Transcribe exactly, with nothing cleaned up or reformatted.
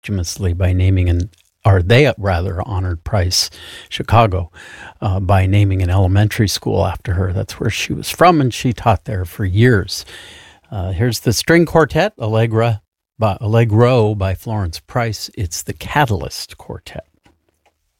posthumously by naming an, or they rather honored Price, Chicago, uh, by naming an elementary school after her. That's where she was from, and she taught there for years. Uh, here's the string quartet, Allegra, by, Allegro by Florence Price. It's the Catalyst Quartet.